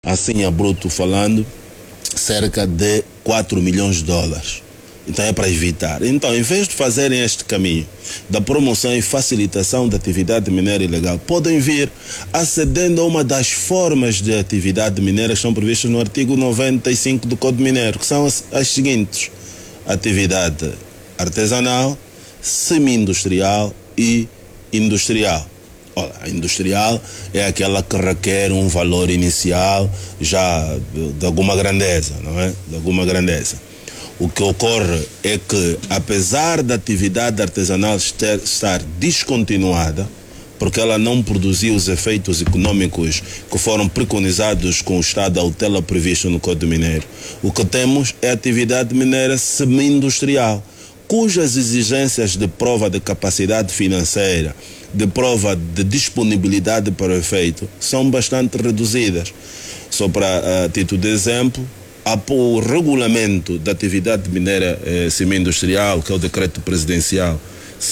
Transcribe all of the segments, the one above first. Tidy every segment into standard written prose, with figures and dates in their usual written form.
assim a bruto falando, cerca de 4 milhões de dólares. Então é para evitar. Então, em vez de fazerem este caminho da promoção e facilitação da atividade mineira ilegal, podem vir acedendo a uma das formas de atividade mineira que estão previstas no artigo 95 do Código Mineiro, que são as seguintes: atividade artesanal, semi-industrial e industrial. Olha, a industrial é aquela que requer um valor inicial já de alguma grandeza, não é? De alguma grandeza. O que ocorre é que, apesar da atividade artesanal estar descontinuada, porque ela não produziu os efeitos econômicos que foram preconizados com o estado da tutela previsto no Código Mineiro, o que temos é a atividade mineira semi-industrial, cujas exigências de prova de capacidade financeira, de prova de disponibilidade para o efeito, são bastante reduzidas. Só para título de exemplo, o regulamento da atividade mineira semi-industrial, que é o decreto presidencial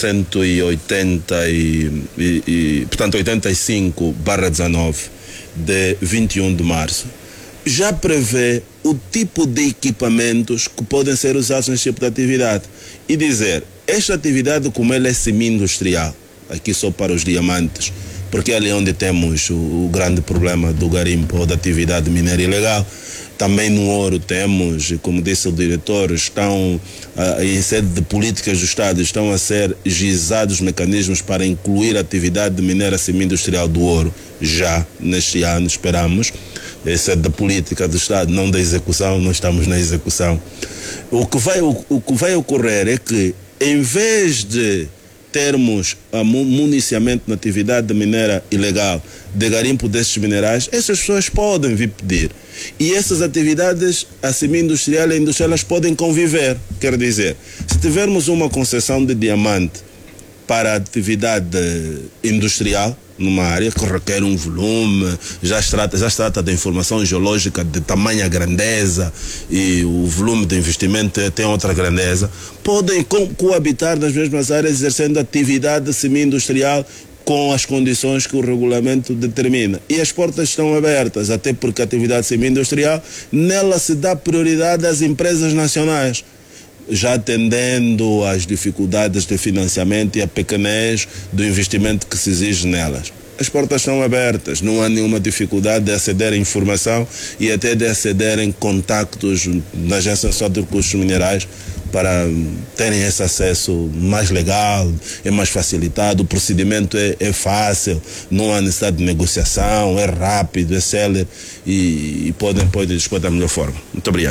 85/19 de 21 de março, já prevê o tipo de equipamentos que podem ser usados nesse tipo de atividade e dizer, esta atividade, como ela é semi-industrial, aqui só para os diamantes, porque é ali onde temos o grande problema do garimpo ou da atividade mineira ilegal. Também no ouro temos, como disse o diretor, estão em sede de políticas do Estado, estão a ser gizados mecanismos para incluir a atividade mineira semi-industrial do ouro. Já neste ano esperamos, em sede da política do Estado, não da execução, não estamos na execução. O que vai ocorrer é que, em vez de termos municiamento na atividade mineira ilegal de garimpo desses minerais, essas pessoas podem vir pedir. E essas atividades, a semi-industrial e a industrial, elas podem conviver. Quer dizer, se tivermos uma concessão de diamante para a atividade industrial, numa área que requer um volume, já se trata de informação geológica de tamanha grandeza e o volume de investimento tem outra grandeza, podem coabitar nas mesmas áreas exercendo atividade semi-industrial com as condições que o regulamento determina. E as portas estão abertas, até porque a atividade semi-industrial, nela se dá prioridade às empresas nacionais, já atendendo às dificuldades de financiamento e a pequenez do investimento que se exige nelas. As portas estão abertas, não há nenhuma dificuldade de aceder à informação e até de aceder em contactos na Agência Nacional de Recursos Minerais para terem esse acesso mais legal, é mais facilitado, o procedimento é fácil, não há necessidade de negociação, é rápido, é célere e podem dispor da melhor forma. Muito obrigado.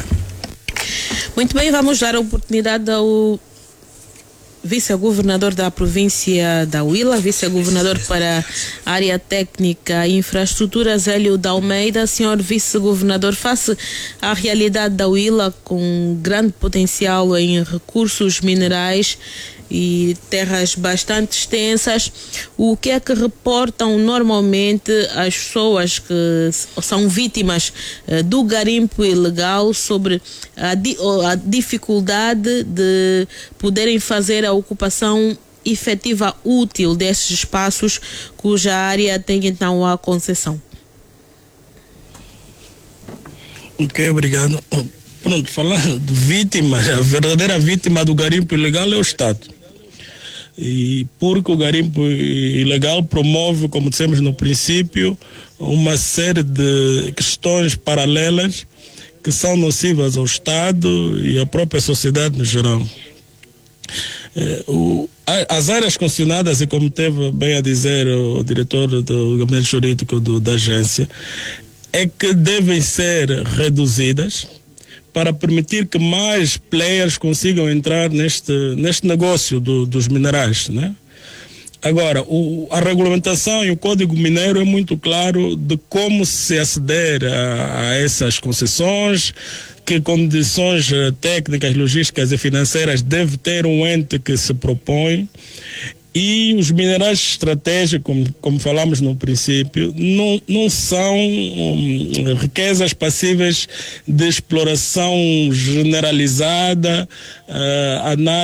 Muito bem, vamos dar a oportunidade ao vice-governador da província da Huila, vice-governador para a área técnica e infraestrutura, Zélio de Almeida. Senhor vice-governador, face à realidade da Huila, com grande potencial em recursos minerais e terras bastante extensas, o que é que reportam normalmente as pessoas que são vítimas do garimpo ilegal sobre a dificuldade de poderem fazer a ocupação efetiva útil destes espaços cuja área tem então a concessão? Ok, obrigado. Pronto, falando de vítimas, a verdadeira vítima do garimpo ilegal é o Estado. E porque o garimpo ilegal promove, como dissemos no princípio, uma série de questões paralelas que são nocivas ao Estado e à própria sociedade no geral. As áreas concessionadas, e como teve bem a dizer o diretor do gabinete jurídico da agência, é que devem ser reduzidas para permitir que mais players consigam entrar neste negócio dos minerais, né? Agora, a regulamentação e o Código Mineiro é muito claro de como se aceder a essas concessões, que condições técnicas, logísticas e financeiras deve ter um ente que se propõe. E os minerais estratégicos, como falamos no princípio, não são riquezas passíveis de exploração generalizada,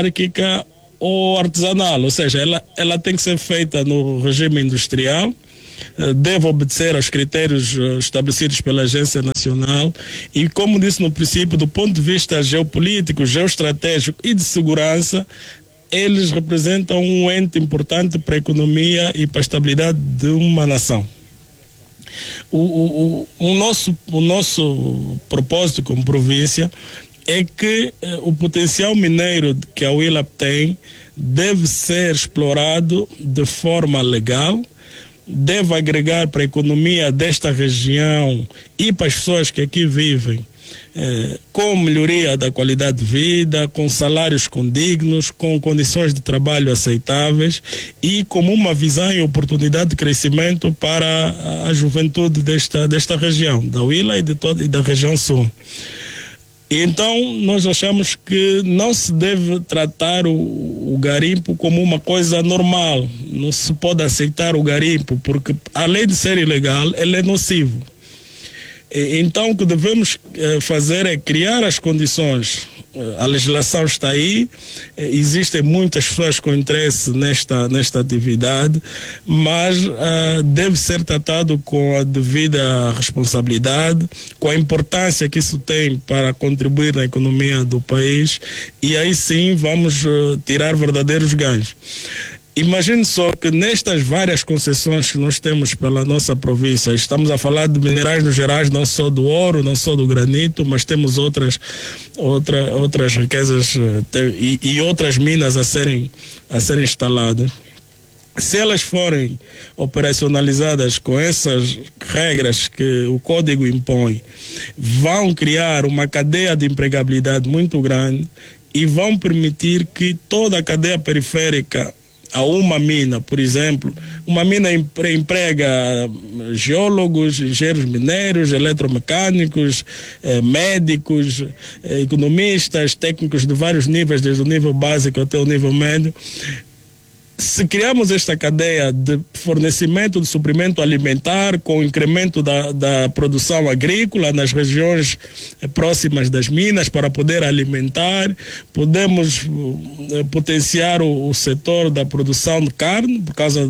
anárquica ou artesanal. Ou seja, ela tem que ser feita no regime industrial deve obedecer aos critérios estabelecidos pela Agência Nacional e, como disse no princípio, do ponto de vista geopolítico, geoestratégico e de segurança, eles representam um ente importante para a economia e para a estabilidade de uma nação. O nosso propósito como província é que o potencial mineiro que a Huila tem deve ser explorado de forma legal, deve agregar para a economia desta região e para as pessoas que aqui vivem, com melhoria da qualidade de vida, com salários condignos, com condições de trabalho aceitáveis e como uma visão e oportunidade de crescimento para a juventude desta região, da Huila e da região sul. Então, nós achamos que não se deve tratar o garimpo como uma coisa normal. Não se pode aceitar o garimpo, porque além de ser ilegal, ele é nocivo. Então, o que devemos fazer é criar as condições. A legislação está aí, existem muitas pessoas com interesse nesta atividade, mas deve ser tratado com a devida responsabilidade, com a importância que isso tem para contribuir na economia do país, e aí sim vamos tirar verdadeiros ganhos. Imagine só que nestas várias concessões que nós temos pela nossa província, estamos a falar de minerais no gerais, não só do ouro, não só do granito, mas temos outras riquezas e outras minas a serem instaladas. Se elas forem operacionalizadas com essas regras que o Código impõe, vão criar uma cadeia de empregabilidade muito grande e vão permitir que toda a cadeia periférica a uma mina, por exemplo, uma mina emprega geólogos, engenheiros mineiros, eletromecânicos, médicos, economistas, técnicos de vários níveis, desde o nível básico até o nível médio. Se criarmos esta cadeia de fornecimento de suprimento alimentar com o incremento da produção agrícola nas regiões próximas das minas para poder alimentar, podemos potenciar o setor da produção de carne por causa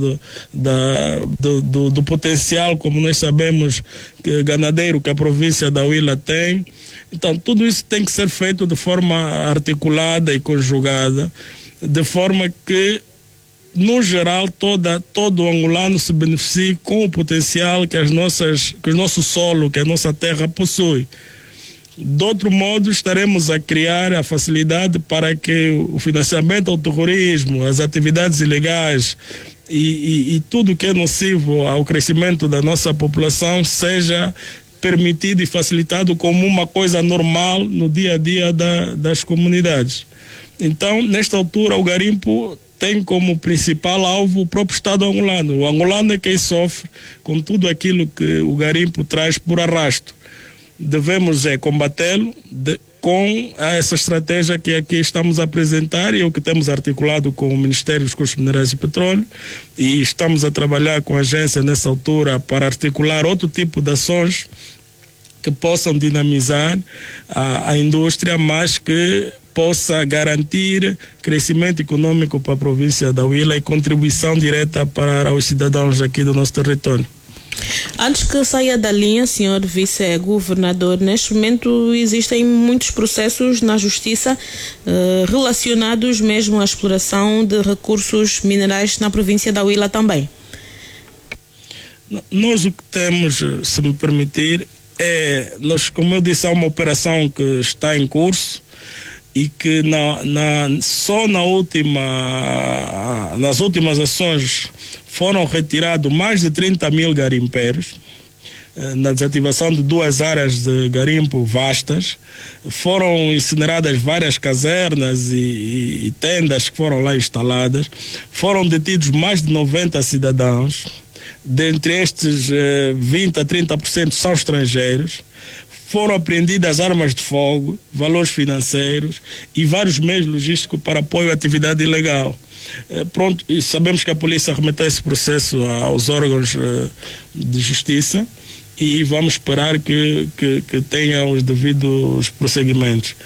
do potencial, como nós sabemos, ganadeiro que a província da Huila tem. Então, tudo isso tem que ser feito de forma articulada e conjugada, de forma que no geral, todo o angolano se beneficie com o potencial que o nosso solo, que a nossa terra possui. De outro modo, estaremos a criar a facilidade para que o financiamento ao terrorismo, as atividades ilegais e tudo que é nocivo ao crescimento da nossa população seja permitido e facilitado como uma coisa normal no dia a dia das comunidades. Então, nesta altura, o garimpo tem como principal alvo o próprio Estado angolano. O angolano é quem sofre com tudo aquilo que o garimpo traz por arrasto. Devemos combatê-lo com essa estratégia que aqui estamos a apresentar e o que temos articulado com o Ministério dos Recursos Minerais e Petróleo, e estamos a trabalhar com a agência nessa altura para articular outro tipo de ações que possam dinamizar a indústria, mas que possa garantir crescimento econômico para a província da Huila e contribuição direta para os cidadãos aqui do nosso território. Antes que saia da linha, senhor vice-governador, neste momento existem muitos processos na justiça relacionados mesmo à exploração de recursos minerais na província da Huila também. Nós o que temos, se me permitir, como eu disse, há uma operação que está em curso e que só nas últimas ações foram retirados mais de 30 mil garimpeiros na desativação de 2 áreas de garimpo vastas. Foram incineradas várias casernas e tendas que foram lá instaladas. Foram detidos mais de 90 cidadãos. Dentre estes, 20 a 30% são estrangeiros. Foram apreendidas armas de fogo, valores financeiros e vários meios logísticos para apoio à atividade ilegal. Pronto, e sabemos que a polícia remeteu esse processo aos órgãos de justiça e vamos esperar que tenha os devidos prosseguimentos.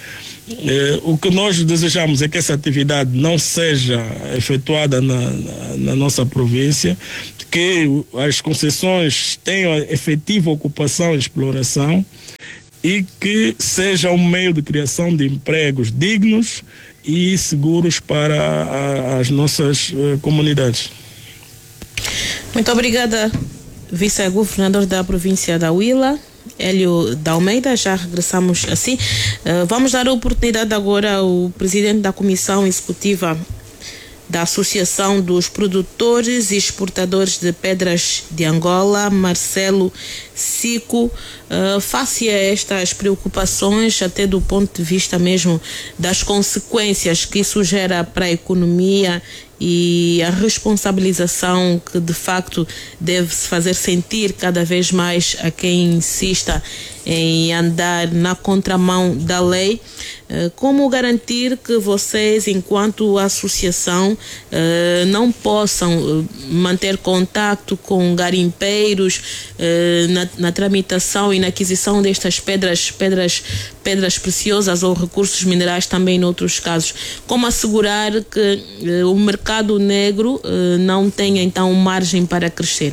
O que nós desejamos é que essa atividade não seja efetuada na nossa província, que as concessões tenham efetiva ocupação e exploração e que seja um meio de criação de empregos dignos e seguros para as nossas comunidades. Muito obrigada, vice-governador da província da Huila, Hélio de Almeida. Já regressamos assim. Vamos dar a oportunidade agora ao presidente da Comissão Executiva da Associação dos Produtores e Exportadores de Pedras de Angola, Marcelo Sico, face a estas preocupações, até do ponto de vista mesmo das consequências que isso gera para a economia e a responsabilização que de facto deve-se fazer sentir cada vez mais a quem insista em andar na contramão da lei. Como garantir que vocês, enquanto associação, não possam manter contato com garimpeiros na tramitação e na aquisição destas pedras preciosas ou recursos minerais também em outros casos? Como assegurar que o mercado negro não tenha então margem para crescer?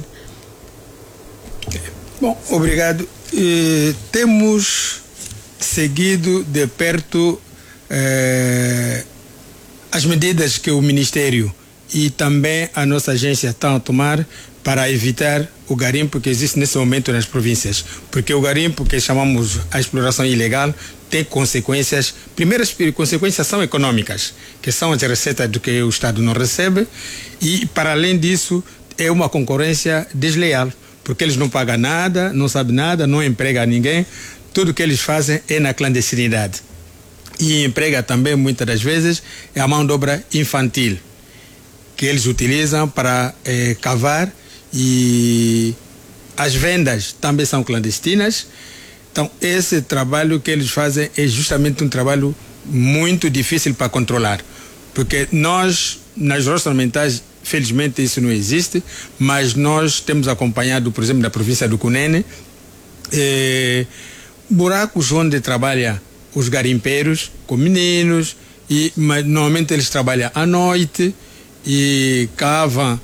Bom, obrigado. Temos seguido de perto as medidas que o Ministério e também a nossa agência estão a tomar para evitar o garimpo que existe nesse momento nas províncias. Porque o garimpo, que chamamos a exploração ilegal, tem consequências. Primeiras consequências são econômicas, que são as receitas do que o Estado não recebe, e para além disso é uma concorrência desleal, porque eles não pagam nada, não sabem nada, não empregam ninguém. Tudo que eles fazem é na clandestinidade. E emprega também, muitas das vezes, é a mão de obra infantil, que eles utilizam para cavar, e as vendas também são clandestinas. Então, esse trabalho que eles fazem é justamente um trabalho muito difícil para controlar, porque nós, nas roças ornamentais, felizmente isso não existe, mas nós temos acompanhado, por exemplo, na província do Cunene, buracos onde trabalham os garimpeiros com meninos, mas normalmente eles trabalham à noite e cavam,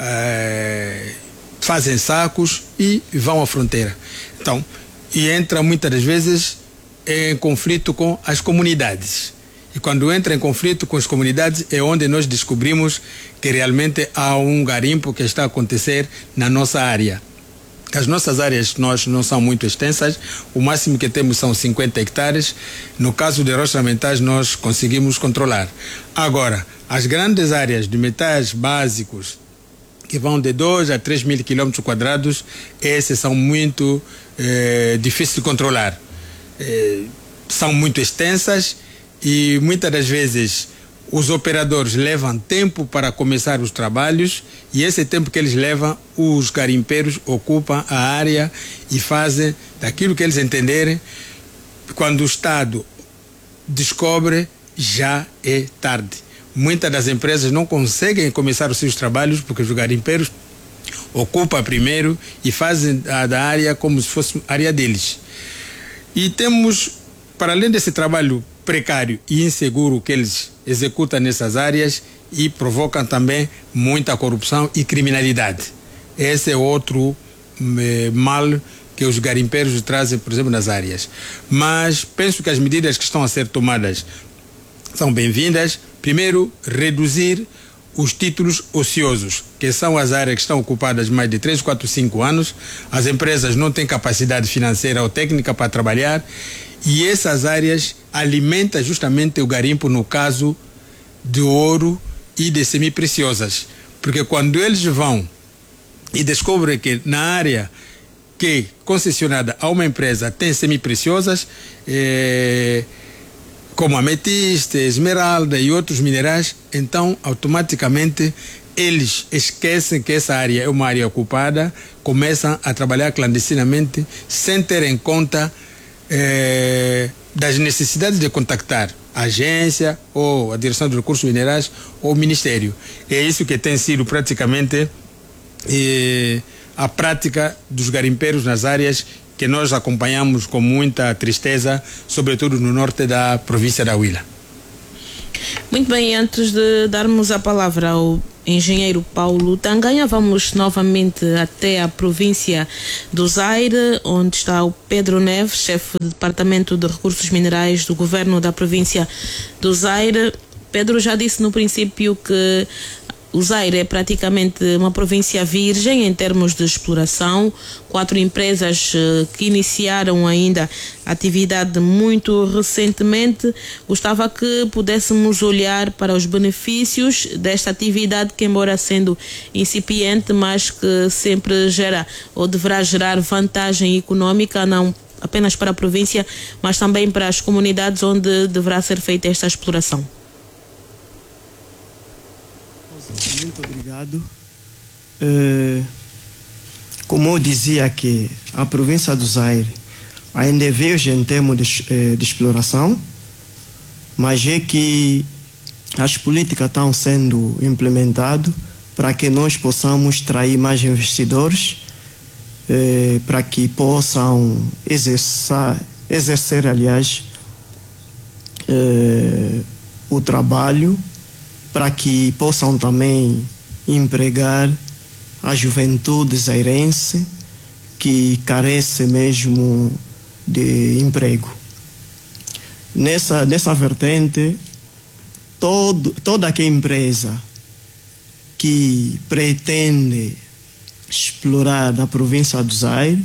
fazem sacos e vão à fronteira. Então, e entra muitas das vezes em conflito com as comunidades. E quando entra em conflito com as comunidades é onde nós descobrimos que realmente há um garimpo que está a acontecer na nossa área. As nossas áreas não são muito extensas, o máximo que temos são 50 hectares. No caso de roças ornamentais nós conseguimos controlar. Agora, as grandes áreas de metais básicos, que vão de 2 a 3 mil quilômetros quadrados, esses são muito difíceis de controlar. São muito extensas e muitas das vezes os operadores levam tempo para começar os trabalhos, e esse tempo que eles levam, os garimpeiros ocupam a área e fazem daquilo que eles entenderem. Quando o Estado descobre, já é tarde. Muitas das empresas não conseguem começar os seus trabalhos porque os garimpeiros ocupam primeiro e fazem da área como se fosse a área deles. E temos, para além desse trabalho precário e inseguro que eles executam nessas áreas, e provocam também muita corrupção e criminalidade. Esse é outro mal que os garimpeiros trazem, por exemplo, nas áreas. Mas penso que as medidas que estão a ser tomadas são bem-vindas. Primeiro, reduzir os títulos ociosos, que são as áreas que estão ocupadas mais de 3, 4, 5 anos. As empresas não têm capacidade financeira ou técnica para trabalhar, e essas áreas alimentam justamente o garimpo, no caso de ouro e de semipreciosas. Porque quando eles vão e descobrem que na área que concessionada a uma empresa tem semipreciosas, como ametista, esmeralda e outros minerais, então automaticamente eles esquecem que essa área é uma área ocupada, começam a trabalhar clandestinamente sem ter em conta das necessidades de contactar a agência ou a Direção de Recursos Minerais ou o Ministério. É isso que tem sido praticamente a prática dos garimpeiros nas áreas que nós acompanhamos com muita tristeza, sobretudo no norte da província da Huila. Muito bem, antes de darmos a palavra ao engenheiro Paulo Tanganha, vamos novamente até a província do Zaire, onde está o Pedro Neves, chefe do Departamento de Recursos Minerais do governo da província do Zaire. Pedro já disse no princípio que o Zaire é praticamente uma província virgem em termos de exploração. 4 empresas que iniciaram ainda atividade muito recentemente. Gostava que pudéssemos olhar para os benefícios desta atividade, que embora sendo incipiente, mas que sempre gera ou deverá gerar vantagem econômica, não apenas para a província, mas também para as comunidades onde deverá ser feita esta exploração. Muito obrigado. Como eu dizia, que a província do Zaire ainda é virgem em termos de exploração, mas é que as políticas estão sendo implementadas para que nós possamos atrair mais investidores, para que possam exercer, aliás, o trabalho, para que possam também empregar a juventude zairense que carece mesmo de emprego. Nessa vertente, toda aquela empresa que pretende explorar na província do Zaire,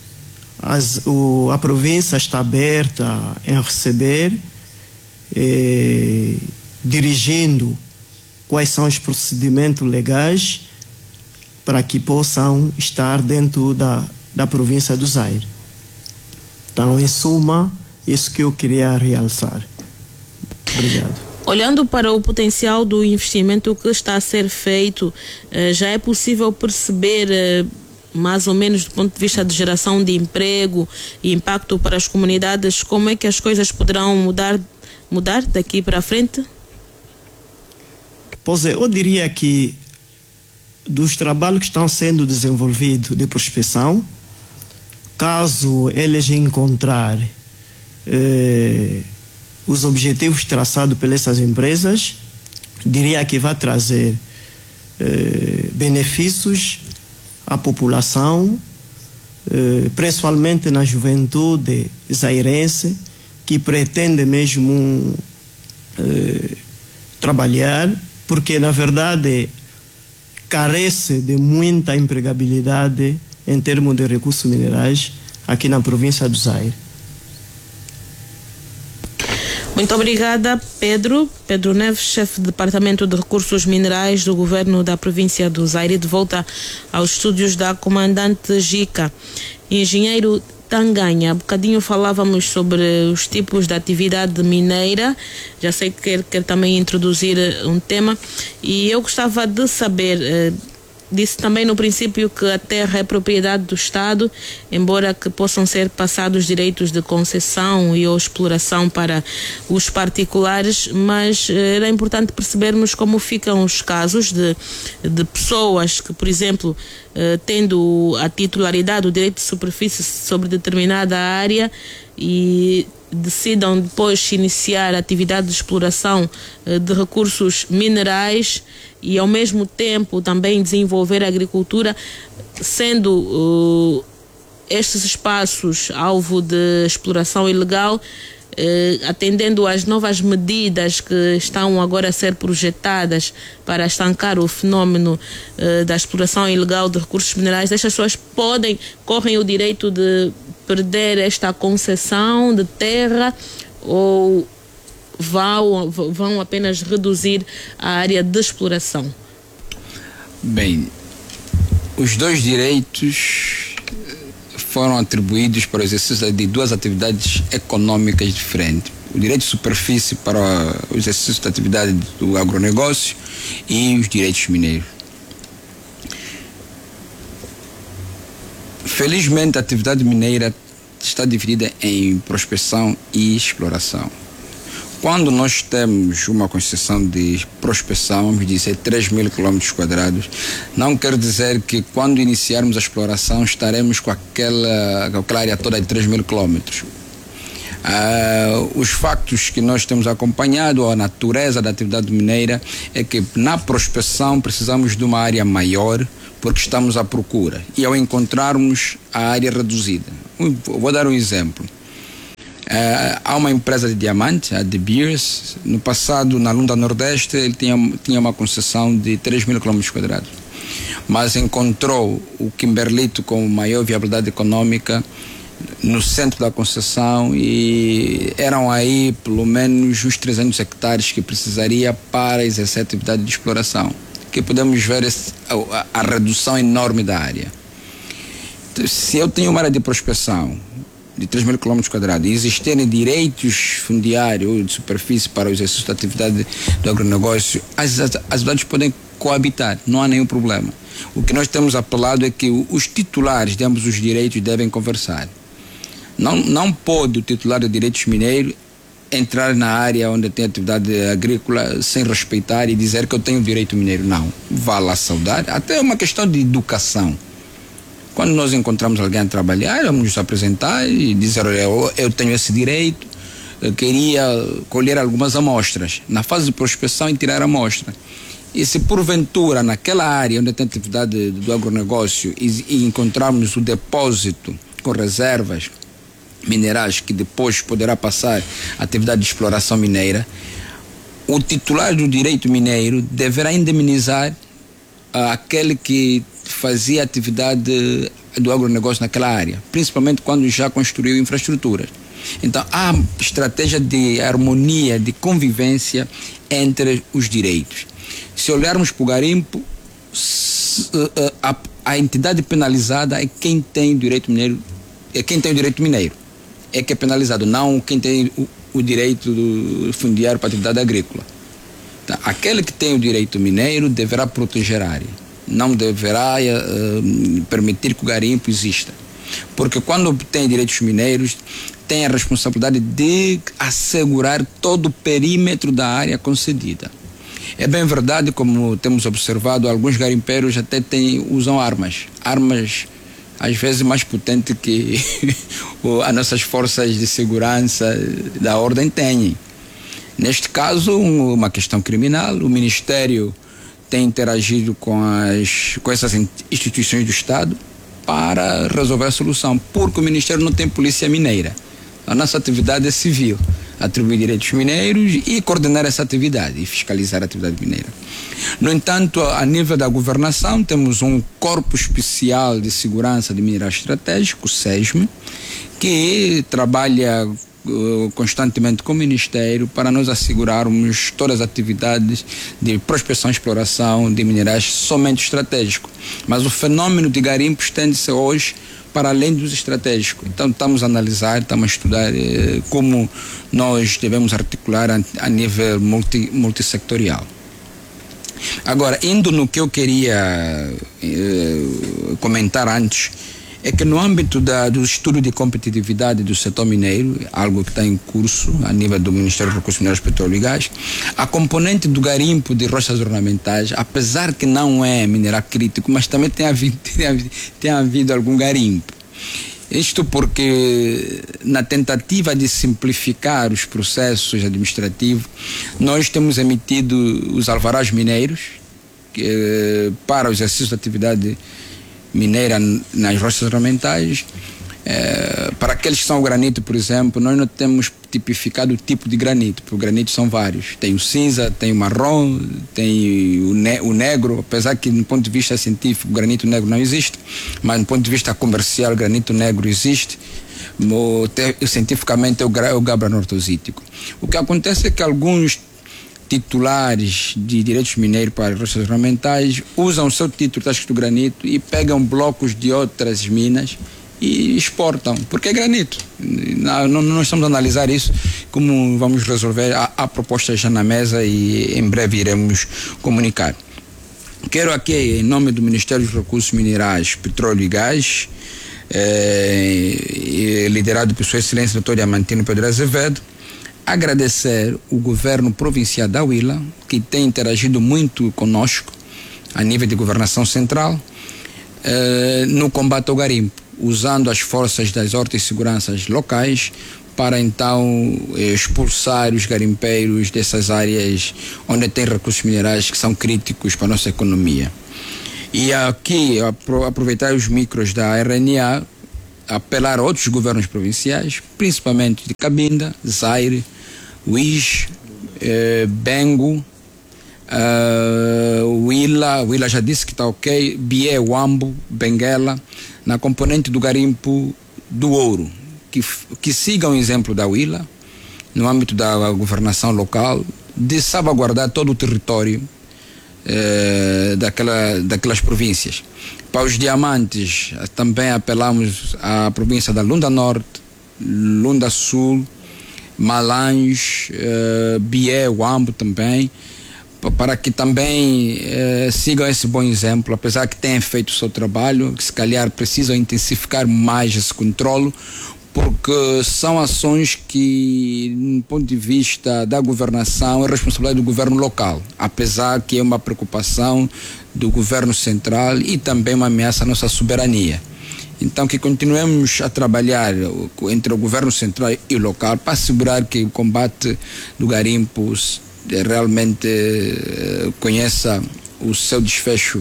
a província está aberta em receber, dirigindo quais são os procedimentos legais para que possam estar dentro da província do Zaire. Então, em suma, isso que eu queria realçar. Obrigado. Olhando para o potencial do investimento que está a ser feito, já é possível perceber, mais ou menos do ponto de vista de geração de emprego e impacto para as comunidades, como é que as coisas poderão mudar daqui para frente? Pois é, eu diria que dos trabalhos que estão sendo desenvolvidos de prospecção, caso eles encontrarem os objetivos traçados pelas essas empresas, diria que vai trazer benefícios à população, principalmente na juventude zairense, que pretende mesmo trabalhar, porque na verdade carece de muita empregabilidade em termos de recursos minerais aqui na província do Zaire. Muito obrigada, Pedro Neves, chefe do Departamento de Recursos Minerais do governo da província do Zaire, de volta aos estúdios da comandante Gica. Engenheiro Tanganha, há bocadinho falávamos sobre os tipos de atividade mineira, já sei que quer também introduzir um tema, e eu gostava de saber, disse também no princípio que a terra é propriedade do Estado, embora que possam ser passados direitos de concessão e ou exploração para os particulares, mas era importante percebermos como ficam os casos de pessoas que, por exemplo, tendo a titularidade, o direito de superfície sobre determinada área e decidam depois iniciar a atividade de exploração de recursos minerais e ao mesmo tempo também desenvolver a agricultura, sendo estes espaços alvo de exploração ilegal, atendendo às novas medidas que estão agora a ser projetadas para estancar o fenómeno da exploração ilegal de recursos minerais. Estas pessoas correm o direito de perder esta concessão de terra ou vão apenas reduzir a área de exploração? Bem, os dois direitos foram atribuídos para o exercício de duas atividades econômicas diferentes. O direito de superfície para o exercício da atividade do agronegócio e os direitos mineiros. Felizmente, a atividade mineira está dividida em prospecção e exploração. Quando nós temos uma concessão de prospecção, vamos dizer 3.000 km², não quer dizer que quando iniciarmos a exploração estaremos com aquela área toda de 3.000 km. Os factos que nós temos acompanhado, a natureza da atividade mineira, é que na prospecção precisamos de uma área maior, porque estamos à procura. E ao encontrarmos a área reduzida. Vou dar um exemplo. Há uma empresa de diamante, a De Beers. No passado, na Lunda Nordeste, ele tinha uma concessão de 3.000 km². Mas encontrou o Kimberlito com maior viabilidade econômica no centro da concessão, e eram aí pelo menos uns 300 hectares que precisaria para exercer atividade de exploração. Que podemos ver a redução enorme da área. Se eu tenho uma área de prospecção de 3.000 km² e existirem direitos fundiários ou de superfície para o exercício da atividade do agronegócio, as atividades podem coabitar, não há nenhum problema. O que nós temos apelado é que os titulares de ambos os direitos devem conversar. Não pode o titular de direitos mineiros entrar na área onde tem atividade agrícola sem respeitar e dizer que eu tenho direito mineiro. Não, vá lá saudar. Até é uma questão de educação. Quando nós encontramos alguém a trabalhar, vamos nos apresentar e dizer: olha, eu tenho esse direito, eu queria colher algumas amostras. Na fase de prospecção, e tirar a amostra. E se porventura naquela área onde tem atividade do agronegócio e encontrarmos o depósito com reservas minerais que depois poderá passar a atividade de exploração mineira, o titular do direito mineiro deverá indemnizar aquele que fazia atividade do agronegócio naquela área, principalmente quando já construiu infraestruturas. Então há estratégia de harmonia, de convivência entre os direitos. Se olharmos para o garimpo, a entidade penalizada é quem tem o direito mineiro, é que é penalizado, não quem tem o direito fundiário para a atividade agrícola. Então, aquele que tem o direito mineiro deverá proteger a área, não deverá permitir que o garimpo exista. Porque quando obtém direitos mineiros, tem a responsabilidade de assegurar todo o perímetro da área concedida. É bem verdade, como temos observado, alguns garimpeiros até usam armas às vezes mais potentes que as nossas forças de segurança da ordem têm. Neste caso, uma questão criminal, o Ministério tem interagido com essas instituições do Estado para resolver a solução, porque o Ministério não tem polícia mineira. A nossa atividade é civil, atribuir direitos mineiros e coordenar essa atividade e fiscalizar a atividade mineira. No entanto, a nível da governação, temos um corpo especial de segurança de minerais estratégicos, o SESM, que trabalha constantemente com o Ministério para nós assegurarmos todas as atividades de prospecção e exploração de minerais somente estratégicos. Mas o fenômeno de garimpo estende-se hoje para além dos estratégicos. Então estamos a analisar, estamos a estudar como nós devemos articular a nível multissectorial. Agora, indo no que eu queria comentar antes, é que no âmbito do estudo de competitividade do setor mineiro, algo que está em curso a nível do Ministério dos Recursos Minerais, Petróleo e Gás, a componente do garimpo de rochas ornamentais, apesar que não é mineral crítico, mas também tem havido algum garimpo. Isto porque, na tentativa de simplificar os processos administrativos, nós temos emitido os alvarás mineiros para o exercício da atividade mineira nas rochas ornamentais. Para aqueles que são o granito, por exemplo, nós não temos tipificado o tipo de granito, porque o granito são vários. Tem o cinza, tem o marrom, tem o negro, apesar que, do ponto de vista científico, o granito negro não existe, mas do ponto de vista comercial, o granito negro existe. Cientificamente é o gabbro anortosítico. O que acontece é que alguns titulares de direitos mineiros para rochas ornamentais usam o seu título, está escrito granito, e pegam blocos de outras minas e exportam, porque é granito. Não estamos a analisar isso, como vamos resolver. Há propostas já na mesa e em breve iremos comunicar. Quero aqui, em nome do Ministério dos Recursos Minerais, Petróleo e Gás, liderado por Sua Excelência Dr. Diamantino Pedro Azevedo, agradecer o governo provincial da Huila, que tem interagido muito conosco a nível de governação central no combate ao garimpo, usando as forças das ordens de segurança locais para então expulsar os garimpeiros dessas áreas onde tem recursos minerais que são críticos para a nossa economia. E aqui, aproveitar os micros da RNA, apelar a outros governos provinciais, principalmente de Cabinda, Zaire, Uís, Bengo, Huila já disse que está ok, Bié, Huambo, Benguela, na componente do garimpo do ouro, que sigam o exemplo da Huila, no âmbito da governação local, de salvaguardar todo o território daquelas províncias. Para os diamantes, também apelamos à província da Lunda Norte, Lunda Sul, Malange, Bié, Huambo também, para que também sigam esse bom exemplo, apesar que tenham feito o seu trabalho, que se calhar precisam intensificar mais esse controle, porque são ações que, do ponto de vista da governação, é responsabilidade do governo local, apesar que é uma preocupação do governo central e também uma ameaça à nossa soberania. Então, que continuemos a trabalhar entre o governo central e o local para assegurar que o combate do garimpo realmente conheça o seu desfecho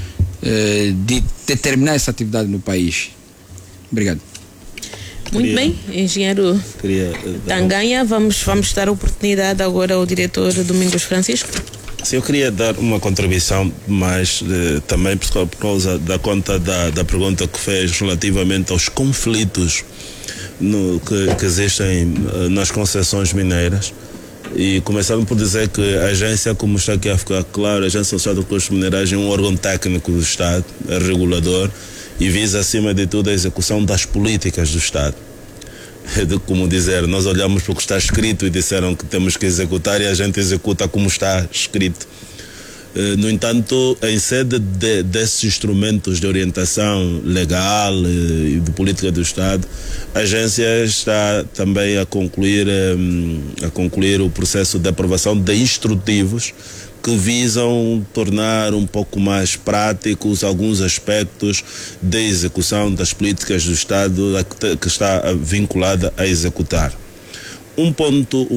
de determinar essa atividade no país. Obrigado. Muito bem, engenheiro Tanganha, vamos dar oportunidade agora ao diretor Domingos Francisco. Sim, eu queria dar uma contribuição, mas também por causa da conta da pergunta que fez relativamente aos conflitos que existem nas concessões mineiras. E começando por dizer que a agência, como está aqui a ficar claro, a Agência Nacional de Recursos Minerais é um órgão técnico do Estado, é regulador e visa acima de tudo a execução das políticas do Estado. Como dizer, nós olhamos para o que está escrito e disseram que temos que executar e a gente executa como está escrito. No entanto, em sede desses instrumentos de orientação legal e de política do Estado, a agência está também a concluir o processo de aprovação de instrutivos que visam tornar um pouco mais práticos alguns aspectos da execução das políticas do Estado que está vinculada a executar. Um ponto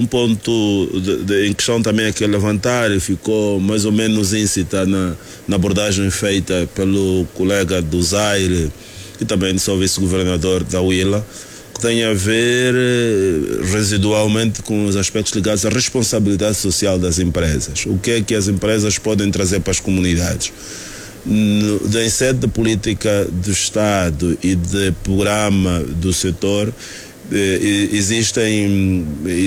em questão também aqui a levantar, e ficou mais ou menos íncita na abordagem feita pelo colega do Zaire, que também sou vice-governador da Huila, que tem a ver residualmente com os aspectos ligados à responsabilidade social das empresas. O que é que as empresas podem trazer para as comunidades? Em sede de política do Estado e de programa do setor, existem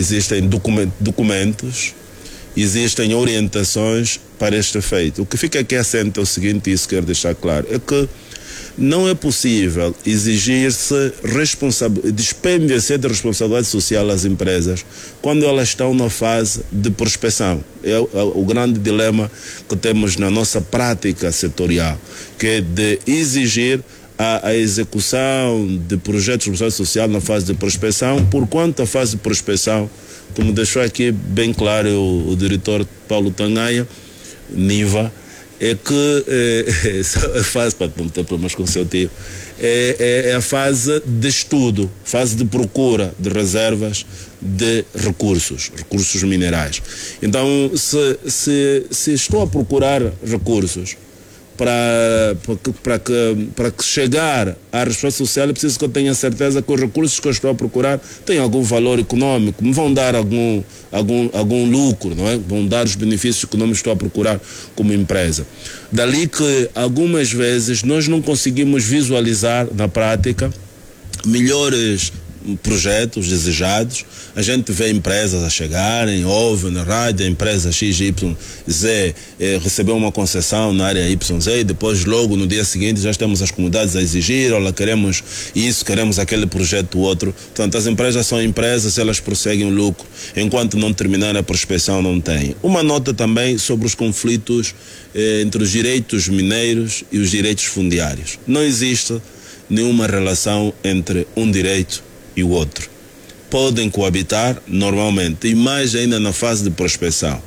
documentos, existem orientações para este efeito. O que fica aqui assente é o seguinte, e isso quero deixar claro, é que não é possível exigir-se dispêndio de responsabilidade social às empresas quando elas estão na fase de prospecção. É o grande dilema que temos na nossa prática setorial, que é de exigir a execução de projetos de responsabilidade social na fase de prospecção, porquanto a fase de prospecção, como deixou aqui bem claro o diretor Paulo Tanganha, NIVA, é que a fase, para não ter problemas com o seu tio, é a fase de estudo, fase de procura de reservas de recursos minerais. Então, se estou a procurar recursos para que chegar à responsabilidade social, é preciso que eu tenha certeza que os recursos que eu estou a procurar têm algum valor econômico, me vão dar algum lucro, não é? Vão dar os benefícios econômicos que estou a procurar como empresa. Dali que algumas vezes nós não conseguimos visualizar na prática melhores projetos desejados. A gente vê empresas a chegarem, ouve na rádio, a empresa XYZ recebeu uma concessão na área YZ e depois logo no dia seguinte já temos as comunidades a exigir, olha, queremos isso, queremos aquele projeto outro. Portanto, as empresas são empresas, elas prosseguem o lucro, enquanto não terminar a prospecção não tem. Uma nota também sobre os conflitos entre os direitos mineiros e os direitos fundiários. Não existe nenhuma relação entre um direito e o outro. podem coabitar normalmente, e mais ainda na fase de prospecção.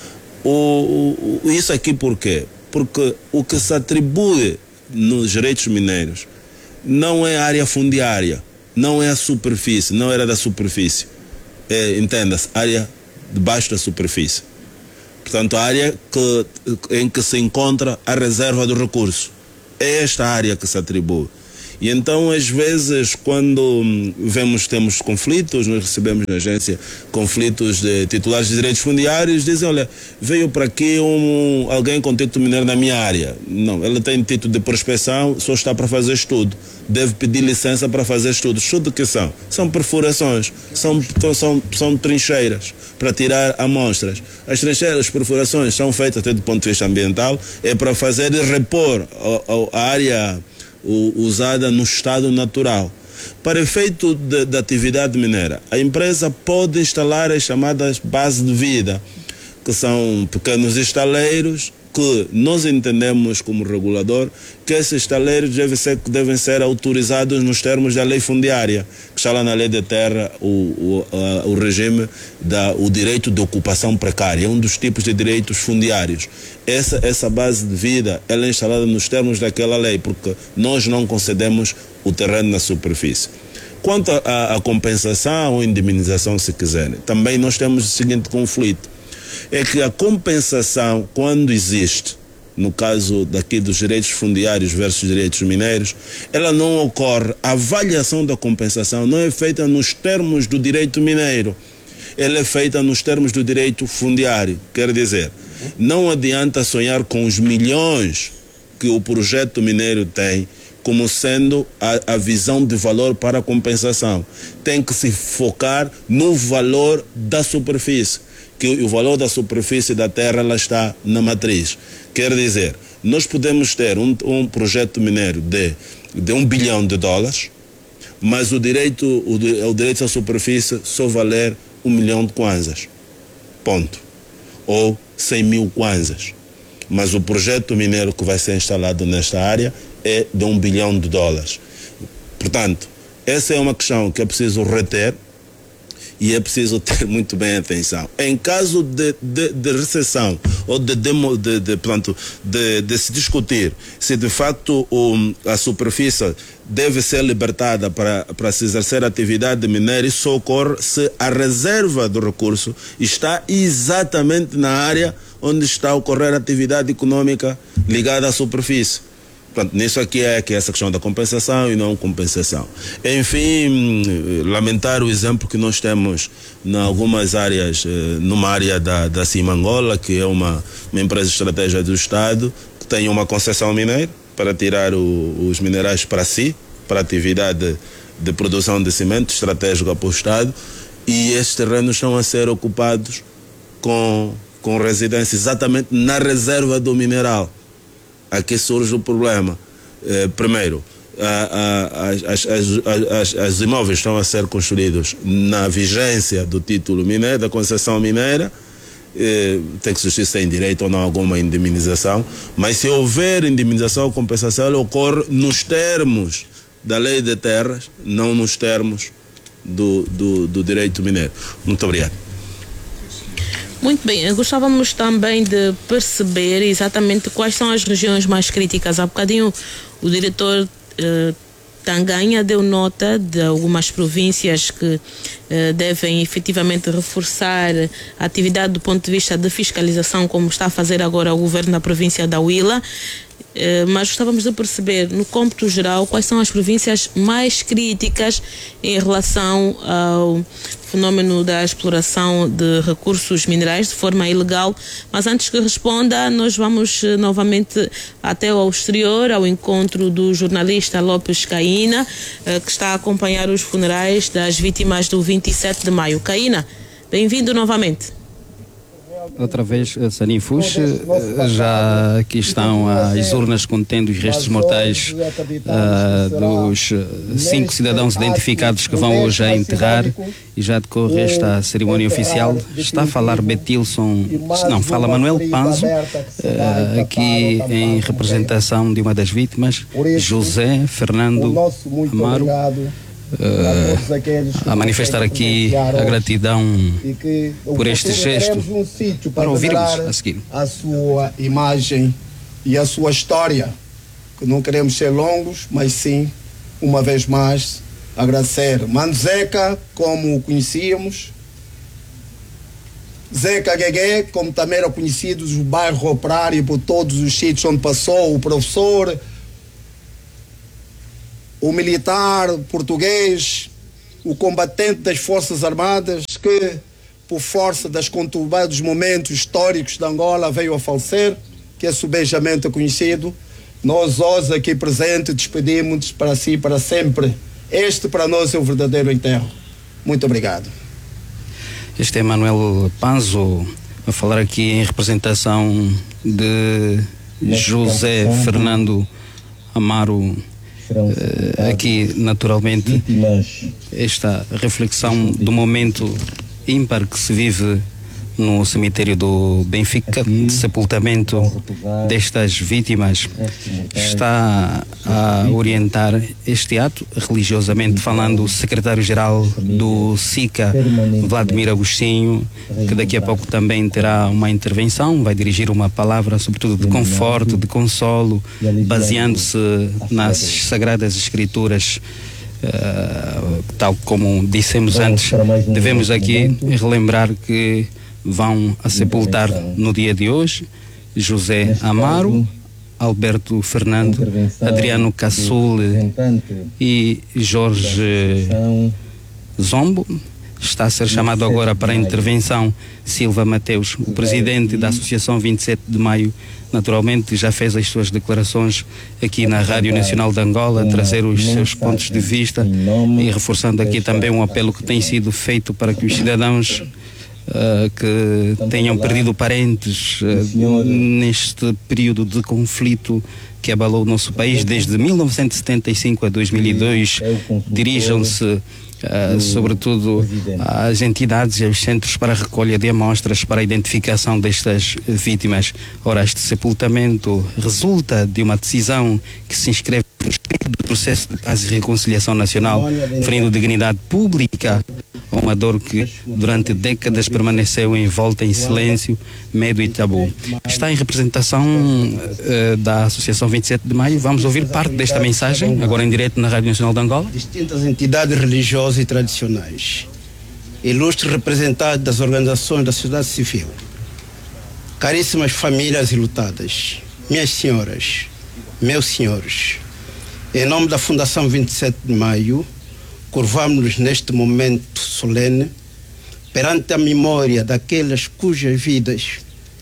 Isso aqui por quê? Porque o que se atribui nos direitos mineiros não é a área fundiária, não é a superfície, não era da superfície. Entenda-se, área debaixo da superfície. Portanto, a área em que se encontra a reserva do recurso. É esta área que se atribui. E então, às vezes, quando temos conflitos, nós recebemos na agência conflitos de titulares de direitos fundiários, dizem, olha, veio para aqui alguém com título mineiro na minha área. Não, ela tem título de prospecção, só está para fazer estudo. Deve pedir licença para fazer estudo. Estudo que são? São perfurações, são trincheiras para tirar amostras. As trincheiras, as perfurações são feitas até do ponto de vista ambiental, é para fazer e repor a área usada no estado natural. Para efeito da atividade mineira, a empresa pode instalar as chamadas bases de vida, que são pequenos estaleiros, que nós entendemos como regulador que esses estaleiros devem ser autorizados nos termos da lei fundiária, que está lá na lei da terra, o regime o direito de ocupação precária, é um dos tipos de direitos fundiários. Essa base de vida, ela é instalada nos termos daquela lei, porque nós não concedemos o terreno na superfície. Quanto à compensação ou indemnização, se quiserem, também nós temos o seguinte conflito. É que a compensação, quando existe, no caso daqui dos direitos fundiários versus direitos mineiros, ela não ocorre. A avaliação da compensação não é feita nos termos do direito mineiro, ela é feita nos termos do direito fundiário. Quer dizer, não adianta sonhar com os milhões que o projeto mineiro tem como sendo a visão de valor para a compensação. Tem que se focar no valor da superfície, que o valor da superfície da terra ela está na matriz. Quer dizer, nós podemos ter um projeto mineiro de $1 bilhão, mas o direito à superfície só valer 1 milhão de kwanzas. Ponto. Ou 100 mil kwanzas. Mas o projeto mineiro que vai ser instalado nesta área é de $1 bilhão. Portanto, essa é uma questão que é preciso reter, e é preciso ter muito bem atenção. Em caso de recessão ou de se discutir se de facto a superfície deve ser libertada para se exercer atividade mineira, isso ocorre se a reserva do recurso está exatamente na área onde está a ocorrer a atividade econômica ligada à superfície. Portanto, nisso aqui é que essa questão da compensação e não compensação. Enfim, lamentar o exemplo que nós temos em algumas áreas, numa área da Cimangola, que é uma empresa estratégica do Estado, que tem uma concessão mineira para tirar os minerais para si, para a atividade de produção de cimento estratégica para o Estado, e estes terrenos estão a ser ocupados com residência exatamente na reserva do mineral. Aqui surge o problema. Primeiro, os imóveis estão a ser construídos na vigência do título mineiro, da concessão mineira. Tem que existir sem direito ou não alguma indemnização, mas se houver indemnização ou compensação, ela ocorre nos termos da lei de terras, não nos termos do direito mineiro. Muito obrigado. Muito bem, gostávamos também de perceber exatamente quais são as regiões mais críticas. Há bocadinho o diretor Tanganha deu nota de algumas províncias que devem efetivamente reforçar a atividade do ponto de vista de fiscalização, como está a fazer agora o governo da província da Huila. Mas gostávamos de perceber, no cômputo geral, quais são as províncias mais críticas em relação ao fenômeno da exploração de recursos minerais de forma ilegal. Mas antes que responda, nós vamos novamente até ao exterior, ao encontro do jornalista Lopes Caína, que está a acompanhar os funerais das vítimas do 27 de maio. Caína, bem-vindo novamente. Outra vez, Sanim Fush, já aqui estão as urnas contendo os restos mortais dos 5 cidadãos identificados que vão hoje a enterrar, e já decorre esta cerimónia oficial. Está a falar Betilson, não, fala Manuel Panzo, aqui em representação de uma das vítimas, José Fernando Amaro. a manifestar aqui a gratidão por este gesto, para ouvirmos a seguir a sua imagem e a sua história, que não queremos ser longos, mas sim, uma vez mais, agradecer Mano Zeca, como o conhecíamos, Zeca Guegué, como também era conhecido do bairro Operário, por todos os sítios onde passou, o professor, o militar português, o combatente das Forças Armadas, que por força das conturbados momentos históricos de Angola veio a falecer, que é subejamente conhecido. Nós hoje aqui presentes despedimos para si para sempre. Este para nós é o verdadeiro enterro. Muito obrigado. Este é Manuel Panzo a falar aqui em representação de José Fernando Amaro. Aqui naturalmente esta reflexão do momento ímpar que se vive no cemitério do Benfica, de sepultamento destas vítimas, está a orientar este ato, religiosamente falando, o secretário-geral do SICA, Vladimir Agostinho, que daqui a pouco também terá uma intervenção, vai dirigir uma palavra sobretudo de conforto, de consolo, baseando-se nas Sagradas Escrituras. Tal como dissemos antes, devemos aqui relembrar que vão a sepultar no dia de hoje José Amaro, Alberto Fernando, Adriano Cassule e Jorge Zombo. Está a ser chamado agora para a intervenção Silva Mateus, o presidente da Associação 27 de Maio. Naturalmente já fez as suas declarações aqui na Rádio Nacional de Angola, trazer os seus pontos de vista e reforçando aqui também um apelo que tem sido feito para que os cidadãos que tenham perdido parentes neste período de conflito que abalou o nosso país desde 1975 a 2002, dirijam-se sobretudo às entidades e aos centros para a recolha de amostras para a identificação destas vítimas. Ora, este sepultamento resulta de uma decisão que se inscreve no processo de paz e reconciliação nacional, ferindo dignidade pública, uma dor que durante décadas permaneceu envolta em silêncio, medo e tabu. Está em representação da Associação 27 de Maio. Vamos ouvir parte desta mensagem, agora em direto na Rádio Nacional de Angola. Distintas entidades religiosas e tradicionais, ilustres representantes das organizações da sociedade civil, caríssimas famílias enlutadas, minhas senhoras, meus senhores, em nome da Fundação 27 de Maio, curvamos-nos neste momento solene perante a memória daquelas cujas vidas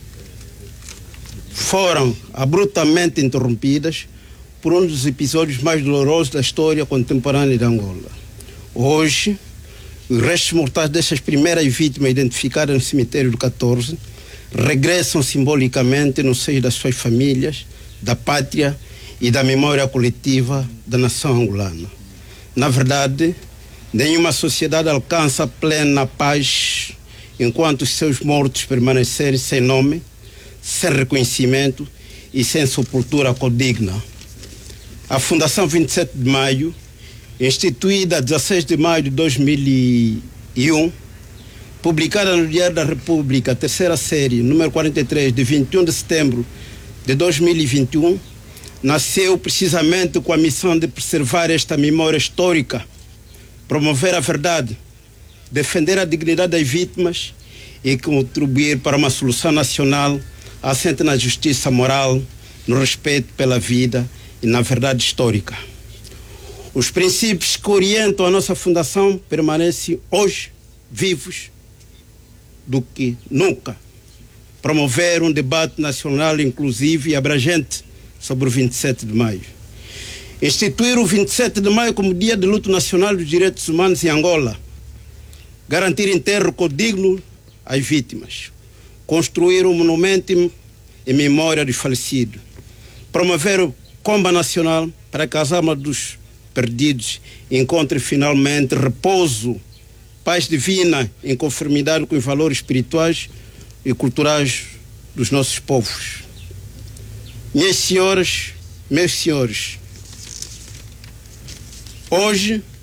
foram abruptamente interrompidas por um dos episódios mais dolorosos da história contemporânea de Angola. Hoje, os restos mortais dessas primeiras vítimas identificadas no cemitério do 14 regressam simbolicamente no seio das suas famílias, da pátria e da memória coletiva da nação angolana. Na verdade, nenhuma sociedade alcança plena paz enquanto os seus mortos permanecerem sem nome, sem reconhecimento e sem sepultura condigna. A Fundação 27 de Maio, instituída a 16 de maio de 2001, publicada no Diário da República, a terceira série, número 43, de 21 de setembro de 2021, nasceu precisamente com a missão de preservar esta memória histórica, promover a verdade, defender a dignidade das vítimas e contribuir para uma solução nacional assente na justiça moral, no respeito pela vida e na verdade histórica. Os princípios que orientam a nossa fundação permanecem hoje vivos do que nunca. Promover um debate nacional inclusivo e abrangente sobre o 27 de maio. Instituir o 27 de maio como Dia de Luto Nacional dos Direitos Humanos em Angola. Garantir enterro condigno às vítimas. Construir um monumento em memória dos falecidos. Promover o comba nacional para que as almas dos perdidos encontrem finalmente repouso, paz divina em conformidade com os valores espirituais e culturais dos nossos povos. Minhas senhoras, meus senhores, hoje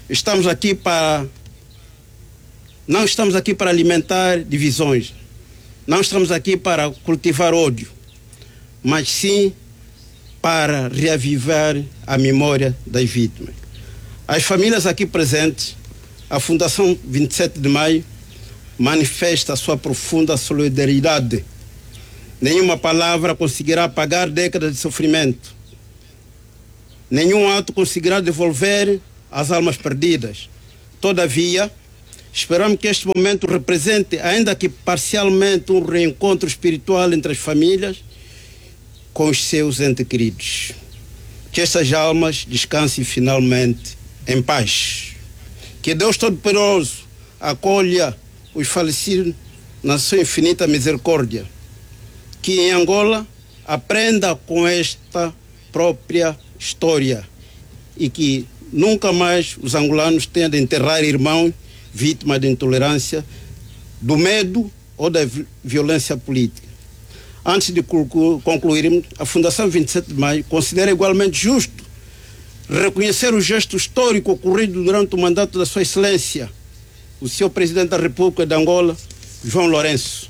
não estamos aqui para alimentar divisões, não estamos aqui para cultivar ódio, mas sim para reavivar a memória das vítimas. As famílias aqui presentes, a Fundação 27 de Maio manifesta a sua profunda solidariedade. Nenhuma palavra conseguirá apagar décadas de sofrimento. Nenhum ato conseguirá devolver as almas perdidas. Todavia, esperamos que este momento represente, ainda que parcialmente, um reencontro espiritual entre as famílias com os seus entes queridos. Que estas almas descansem finalmente em paz. Que Deus Todo-Poderoso acolha os falecidos na sua infinita misericórdia. Que em Angola aprenda com esta própria história e que nunca mais os angolanos tenham de enterrar irmãos vítimas de intolerância, do medo ou da violência política. Antes de concluirmos, a Fundação 27 de Maio considera igualmente justo reconhecer o gesto histórico ocorrido durante o mandato da Sua Excelência, o Sr. Presidente da República de Angola, João Lourenço.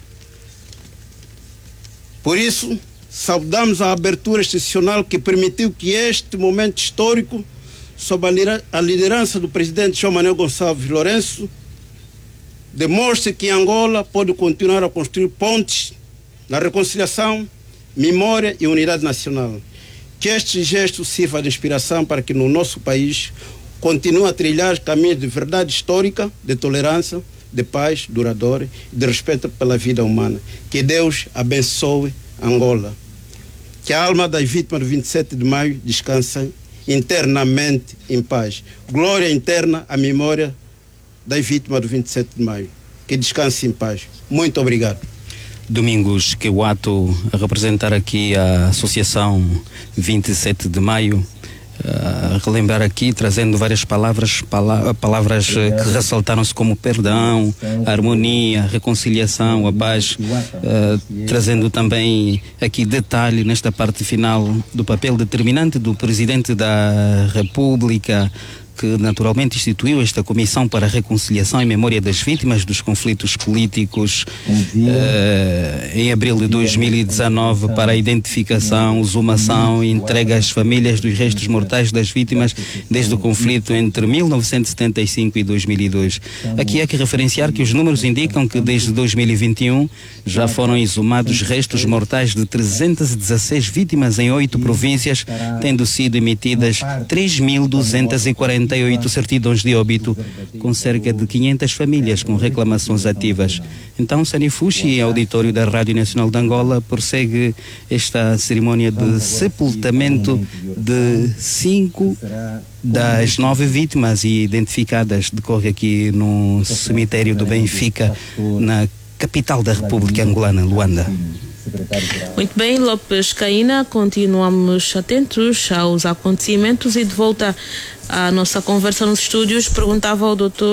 Por isso, saudamos a abertura institucional que permitiu que este momento histórico, sob a liderança do presidente João Manuel Gonçalves Lourenço, demonstre que Angola pode continuar a construir pontes na reconciliação, memória e unidade nacional. Que este gesto sirva de inspiração para que no nosso país continue a trilhar caminhos de verdade histórica, de tolerância, de paz duradoura e de respeito pela vida humana. Que Deus abençoe Angola. Que a alma das vítimas do 27 de maio descanse internamente em paz. Glória interna à memória das vítimas do 27 de maio. Que descanse em paz. Muito obrigado. Domingos Kewato, a representar aqui a Associação 27 de Maio, relembrar aqui, trazendo várias palavras que ressaltaram-se como perdão, harmonia, reconciliação, a paz, trazendo também aqui detalhe nesta parte final do papel determinante do Presidente da República, que naturalmente instituiu esta Comissão para a Reconciliação e Memória das Vítimas dos Conflitos Políticos em abril de 2019 para a identificação, exumação e entrega às famílias dos restos mortais das vítimas desde o conflito entre 1975 e 2002. Aqui há que referenciar que os números indicam que desde 2021 já foram exumados restos mortais de 316 vítimas em 8 províncias, tendo sido emitidas 3.248 certidões de óbito, com cerca de 500 famílias com reclamações ativas. Então, Sanifushi e auditório da Rádio Nacional de Angola prossegue esta cerimónia de sepultamento de 5 das 9 vítimas identificadas. Decorre aqui no cemitério do Benfica, na capital da República Angolana, Luanda. Muito bem, Lopes Caína, continuamos atentos aos acontecimentos e de volta à nossa conversa nos estúdios, perguntava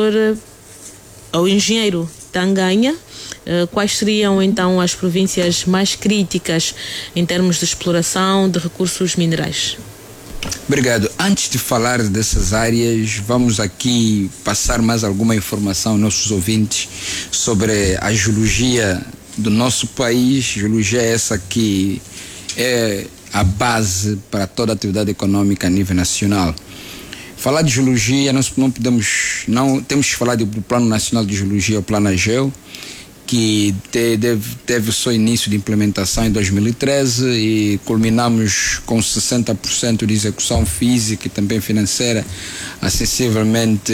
ao engenheiro Tanganha, quais seriam então as províncias mais críticas em termos de exploração de recursos minerais? Obrigado. Antes de falar dessas áreas, vamos aqui passar mais alguma informação aos nossos ouvintes sobre a geologia do nosso país. Geologia essa que é a base para toda a atividade econômica a nível nacional. Falar de geologia, nós temos que falar do Plano Nacional de Geologia, o Plano AGEO, que teve o seu início de implementação em 2013 e culminamos com 60% de execução física e também financeira há sensivelmente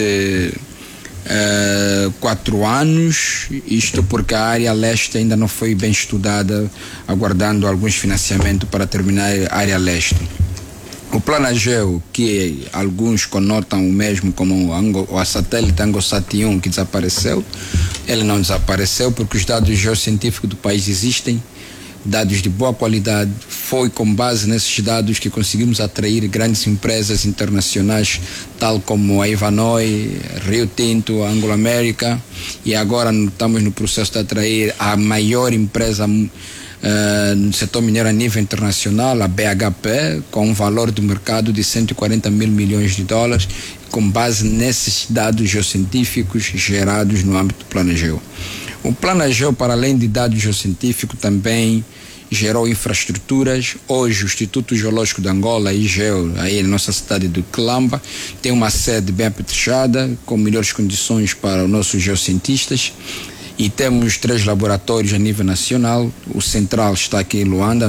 4 anos, isto porque a área leste ainda não foi bem estudada, aguardando alguns financiamentos para terminar a área leste. O Plano AGEO, que alguns conotam o mesmo como o satélite ANGOSAT 1, que desapareceu, ele não desapareceu porque os dados geocientíficos do país existem, dados de boa qualidade. Foi com base nesses dados que conseguimos atrair grandes empresas internacionais, tal como a Ivanhoe, Rio Tinto, a Anglo America, e agora estamos no processo de atrair a maior empresa no setor mineiro a nível internacional, a BHP, com um valor de mercado de 140 mil milhões de dólares, com base nesses dados geocientíficos gerados no âmbito do Planageo. O Planageo, para além de dados geocientíficos, também gerou infraestruturas. Hoje o Instituto Geológico de Angola, IGEO, aí na nossa cidade do Quelamba, tem uma sede bem apetrechada, com melhores condições para os nossos geocientistas, e temos 3 laboratórios a nível nacional. O central está aqui em Luanda,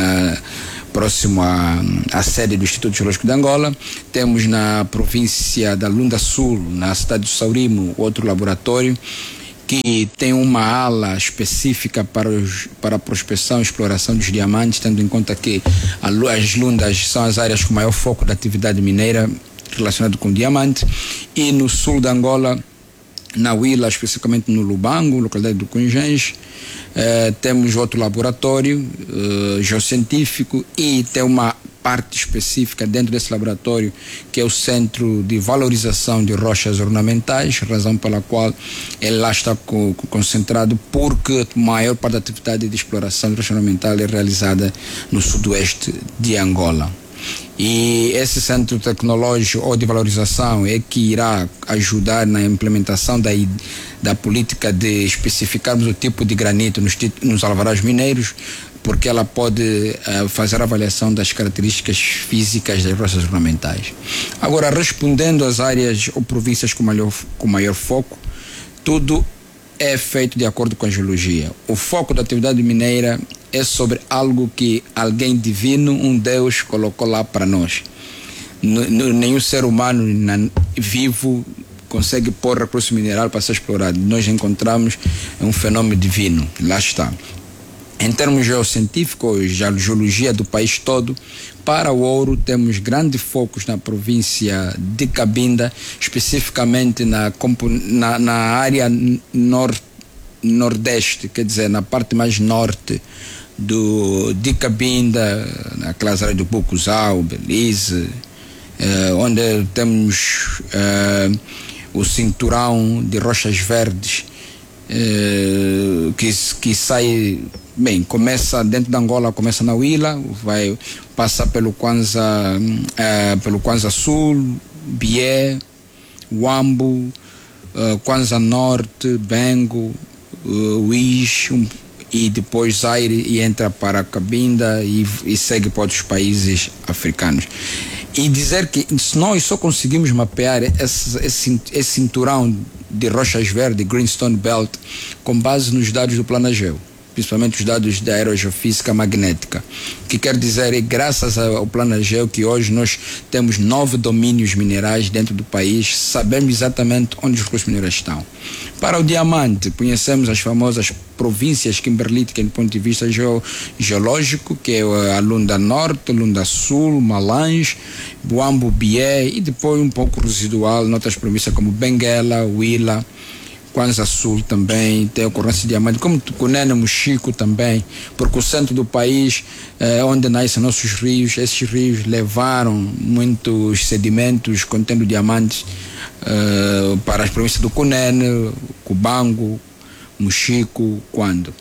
próximo à sede do Instituto Geológico de Angola. Temos na província da Lunda Sul, na cidade de Saurimo, outro laboratório que tem uma ala específica para a prospecção e exploração dos diamantes, tendo em conta que as Lundas são as áreas com maior foco da atividade mineira relacionado com diamante. E no sul de Angola, na Huila, especificamente no Lubango, localidade do Cunhães, temos outro laboratório geocientífico, e tem uma parte específica dentro desse laboratório que é o Centro de Valorização de Rochas Ornamentais, razão pela qual ele lá está concentrado, porque a maior parte da atividade de exploração de rocha ornamental é realizada no sudoeste de Angola. E esse centro tecnológico ou de valorização é que irá ajudar na implementação da política de especificarmos o tipo de granito nos alvarás mineiros, porque ela pode fazer a avaliação das características físicas das rochas ornamentais. Agora, respondendo às áreas ou províncias com maior foco, tudo é feito de acordo com a geologia. O foco da atividade mineira é sobre algo que alguém divino, um Deus, colocou lá para nós. Nenhum ser humano vivo consegue pôr recurso mineral para ser explorado. Nós encontramos um fenômeno divino, lá está. Em termos geocientíficos, a geologia do país todo, para o ouro temos grandes focos na província de Cabinda, especificamente na área nordeste, quer dizer, na parte mais norte de Cabinda, naquelas áreas do Bucuzau, Belize, onde temos o cinturão de rochas verdes, que sai, bem, começa dentro de Angola, começa na Huila, vai passar pelo Kwanza Sul, Bié, Huambo, Kwanza Norte, Bengo, Uís, e depois Zaire, e entra para Cabinda e segue para outros países africanos. E dizer que nós só conseguimos mapear esse cinturão de rochas verdes, Greenstone Belt, com base nos dados do Planageo, principalmente os dados da aerogeofísica magnética, que quer dizer, é graças ao Planageo que hoje nós temos 9 domínios minerais dentro do país, sabemos exatamente onde os recursos minerais estão. Para o diamante, conhecemos as famosas províncias kimberlíticas do ponto de vista geológico, que é a Lunda Norte, Lunda Sul, Malães, Buambo, Bié, e depois um pouco residual em outras províncias como Benguela, Huila, Kwanza Sul também tem ocorrência de diamante, como Tucunene, Mochico também, porque o centro do país é onde nascem nossos rios. Esses rios levaram muitos sedimentos contendo diamantes para as províncias do Cunene, Cubango, Mochico, Quando.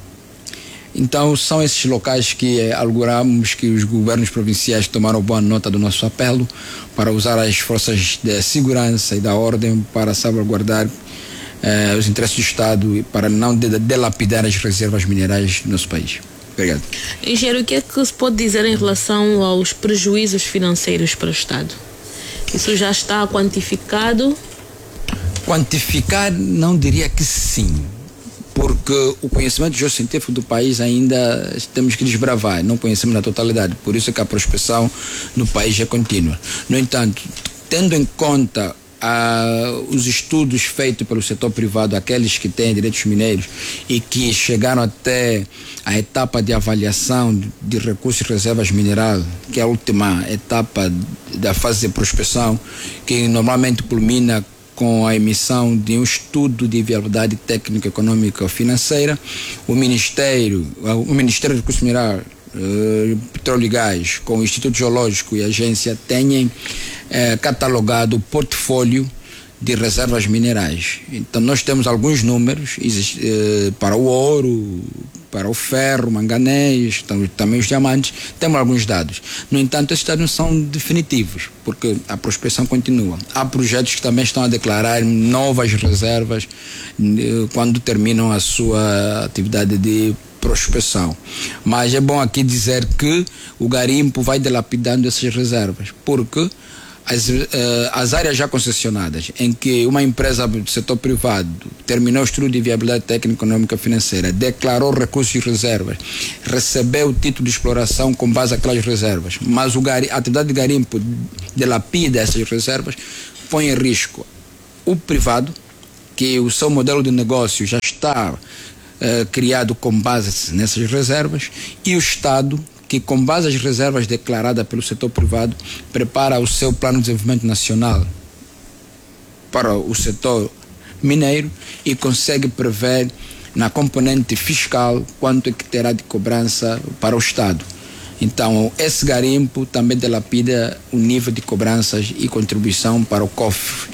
Então são esses locais que auguramos que os governos provinciais tomaram boa nota do nosso apelo para usar as forças de segurança e da ordem para salvaguardar os interesses do Estado, para não delapidar as reservas minerais do nosso país. Obrigado. Engenheiro, o que é que se pode dizer em relação aos prejuízos financeiros para o Estado? Isso já está quantificado? Quantificar, não diria que sim, porque o conhecimento geocientífico do país ainda temos que desbravar, não conhecemos na totalidade, por isso é que a prospecção no país é contínua. No entanto, tendo em conta os estudos feitos pelo setor privado, aqueles que têm direitos mineiros e que chegaram até a etapa de avaliação de recursos e reservas minerais, que é a última etapa da fase de prospecção, que normalmente culmina com a emissão de um estudo de viabilidade técnica, econômica ou financeira, o Ministério de Recursos Minerais, Petróleo e Gás, com o Instituto Geológico e a agência, tenham catalogado o portfólio de reservas minerais. Então nós temos alguns números para o ouro, para o ferro, manganês, também os diamantes, temos alguns dados. No entanto, esses dados não são definitivos, porque a prospecção continua. Há projetos que também estão a declarar novas reservas quando terminam a sua atividade de prospecção. Mas é bom aqui dizer que o garimpo vai dilapidando essas reservas, porque as áreas já concessionadas, em que uma empresa do setor privado terminou o estudo de viabilidade técnica, econômica e financeira, declarou recursos e reservas, recebeu o título de exploração com base naquelas reservas, mas a atividade de garimpo dilapida essas reservas, põe em risco o privado, que o seu modelo de negócio já está criado com base nessas reservas, e o Estado, que com base nas reservas declaradas pelo setor privado, prepara o seu plano de desenvolvimento nacional para o setor mineiro e consegue prever na componente fiscal quanto é que terá de cobrança para o Estado. Então, esse garimpo também dilapida o nível de cobranças e contribuição para o cofre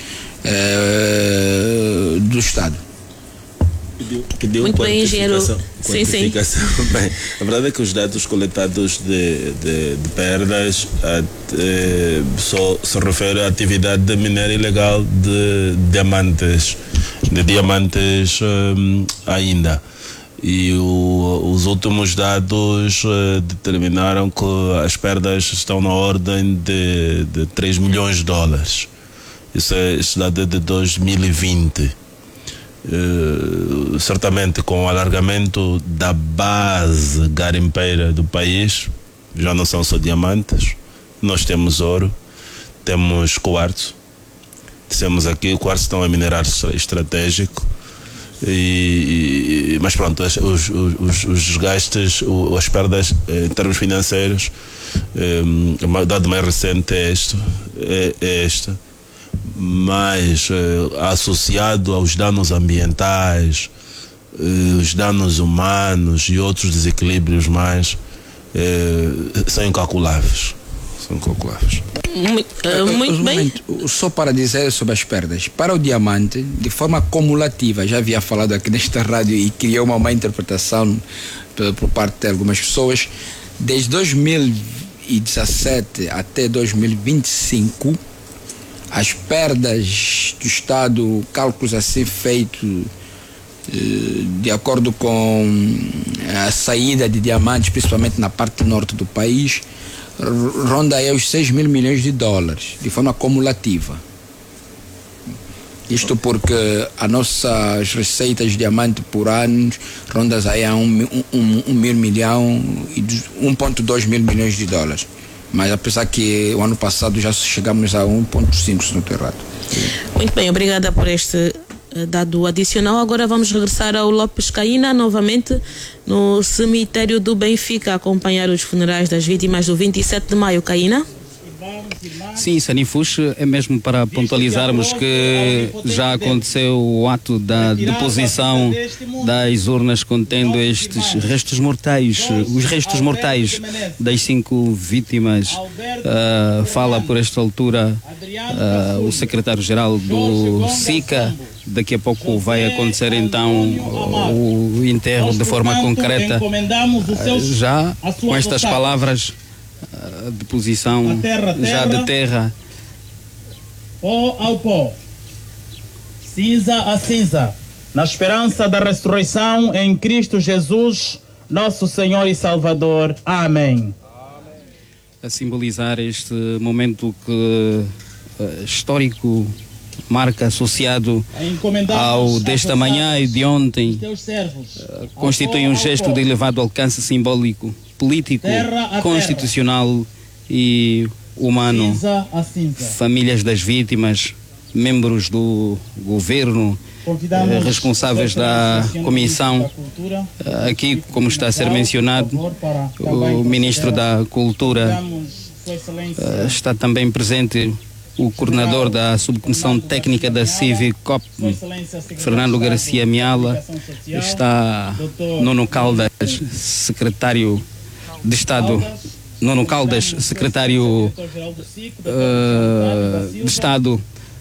do Estado. Pediu muito bem, engenheiro. Sim. Bem, a verdade é que os dados coletados de perdas só se refere à atividade mineira ilegal de diamantes ainda. E os últimos dados determinaram que as perdas estão na ordem de 3 milhões de dólares. Esse dado é de 2020. Certamente com o alargamento da base garimpeira do país, já não são só diamantes, nós temos ouro, temos quartzo, dissemos aqui, o quartzo estão a minerar estratégico, mas pronto, os desgastes, as perdas em termos financeiros, o dado mais recente é este. Mas associado aos danos ambientais, os danos humanos e outros desequilíbrios mais, são incalculáveis. Muito bem. Só para dizer sobre as perdas, para o diamante, de forma cumulativa, já havia falado aqui nesta rádio e criou uma má interpretação por parte de algumas pessoas, desde 2017 até 2025, as perdas do Estado, cálculos assim feitos de acordo com a saída de diamantes, principalmente na parte norte do país, ronda aí os 6 mil milhões de dólares, de forma cumulativa. Isto porque as nossas receitas de diamante por ano ronda aí a 1,2 milhões de dólares. Mas apesar que o ano passado já chegamos a 1,5, se não estou errado. Muito bem, obrigada por este dado adicional. Agora vamos regressar ao Lopes Caína, novamente no cemitério do Benfica, a acompanhar os funerais das vítimas do 27 de maio. Caína? Sim, Sanifus, é mesmo para pontualizarmos que já aconteceu o ato da deposição das urnas contendo estes restos mortais, os restos mortais das 5 vítimas. Fala por esta altura o secretário-geral do SICA. Daqui a pouco vai acontecer então o enterro de forma concreta. Já com estas palavras, a deposição já de terra. Pó ao pó, cinza a cinza, na esperança da ressurreição em Cristo Jesus, nosso Senhor e Salvador. Amém. A simbolizar este momento que histórico, marca associado ao desta manhã e de ontem, constitui um gesto de elevado alcance simbólico, político, constitucional e humano. Famílias das vítimas, membros do governo, responsáveis da comissão, aqui, como está a ser mencionado, o ministro da Cultura, está também presente o coordenador da subcomissão técnica da Civicop, Fernando Garcia Miala, está Nuno Caldas, secretário de Estado, Nuno Caldas, secretário de Estado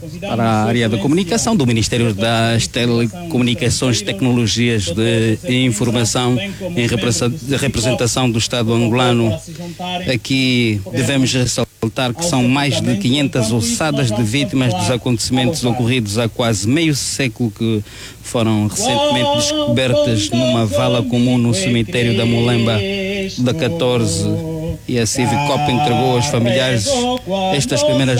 para a área da comunicação do Ministério das Telecomunicações e Tecnologias de Informação, em representação do Estado angolano. Aqui devemos ressaltar que são mais de 500 ossadas de vítimas dos acontecimentos ocorridos há quase meio século, que foram recentemente descobertas numa vala comum no cemitério da Molemba da 14, e a Civicop entregou aos familiares estes primeiros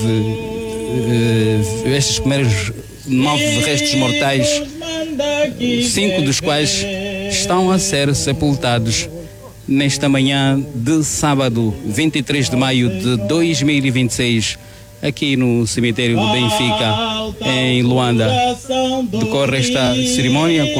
9 restos mortais, 5 dos quais estão a ser sepultados nesta manhã de sábado, 23 de maio de 2026, aqui no cemitério do Benfica, em Luanda. Decorre esta cerimónia com